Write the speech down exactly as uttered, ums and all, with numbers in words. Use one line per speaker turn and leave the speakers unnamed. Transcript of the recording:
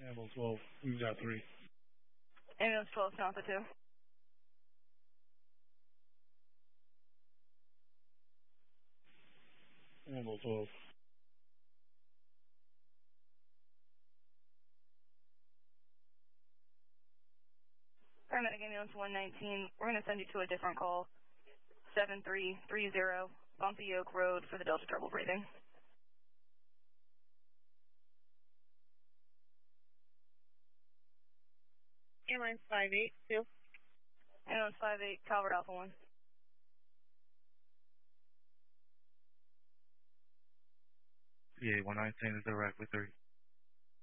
Ambulance twelve, we've got three.
Ambulance twelve, Sonata two.
Ambulance twelve.
Paramedic Ambulance one nineteen, we're going to send you to a different call. seven three three zero, Bumpy Oak Road for the Delta trouble breathing.
Airlines five eight two.
Ambulance five eight, Calvert Alpha one.
P A one nine, San Jose, Rapid three.